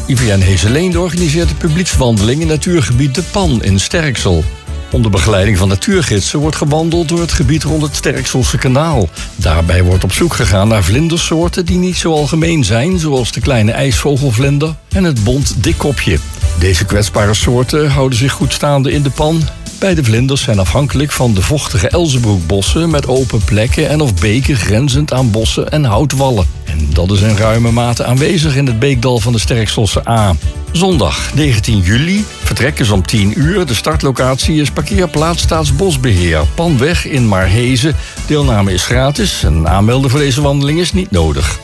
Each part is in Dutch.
IVN Heeseleende organiseert de publiekswandeling in natuurgebied De Pan in Sterksel. Onder begeleiding van natuurgidsen wordt gewandeld door het gebied rond het Sterkselse kanaal. Daarbij wordt op zoek gegaan naar vlindersoorten die niet zo algemeen zijn, zoals de kleine ijsvogelvlinder en het bont dikkopje. Deze kwetsbare soorten houden zich goed staande in De Pan. Beide vlinders zijn afhankelijk van de vochtige Elzenbroekbossen met open plekken en of beken grenzend aan bossen en houtwallen. En dat is in ruime mate aanwezig in het beekdal van de Sterkselse A. Zondag 19 juli vertrekken ze om 10 uur. De startlocatie is parkeerplaats Staatsbosbeheer, Panweg in Maarhezen. Deelname is gratis en aanmelden voor deze wandeling is niet nodig.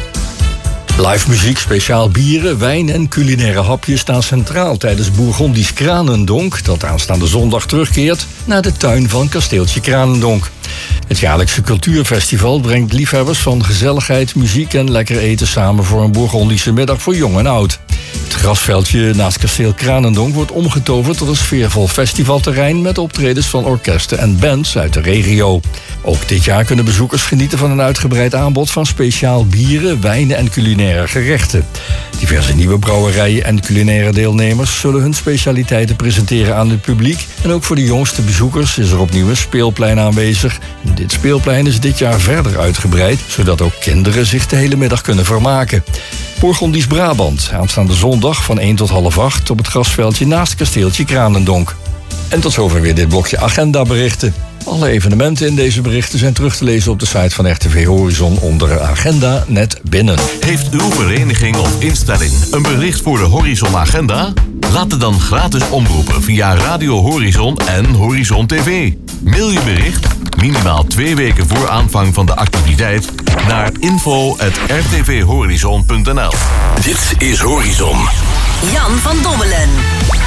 Live muziek, speciaal bieren, wijn en culinaire hapjes staan centraal tijdens Bourgondisch Kranendonk, dat aanstaande zondag terugkeert naar de tuin van kasteeltje Kranendonk. Het jaarlijkse cultuurfestival brengt liefhebbers van gezelligheid, muziek en lekker eten samen voor een Bourgondische middag voor jong en oud. Het grasveldje naast kasteel Kranendonk wordt omgetoverd tot een sfeervol festivalterrein met optredens van orkesten en bands uit de regio. Ook dit jaar kunnen bezoekers genieten van een uitgebreid aanbod van speciaal bieren, wijnen en culinaire gerechten. Diverse nieuwe brouwerijen en culinaire deelnemers zullen hun specialiteiten presenteren aan het publiek. En ook voor de jongste bezoekers is er opnieuw een speelplein aanwezig. Dit speelplein is dit jaar verder uitgebreid, zodat ook kinderen zich de hele middag kunnen vermaken. Bourgondisch Brabant, aanstaande zondag van 1 tot half 8 op het grasveldje naast kasteeltje Kranendonk. En tot zover weer dit blokje agendaberichten. Alle evenementen in deze berichten zijn terug te lezen op de site van RTV Horizon onder agenda net binnen. Heeft uw vereniging of instelling een bericht voor de Horizon Agenda? Laat het dan gratis omroepen via Radio Horizon en Horizon TV. Mail je bericht, minimaal 2 weken voor aanvang van de activiteit, naar info@rtvhorizon.nl. Dit is Horizon. Jan van Dommelen.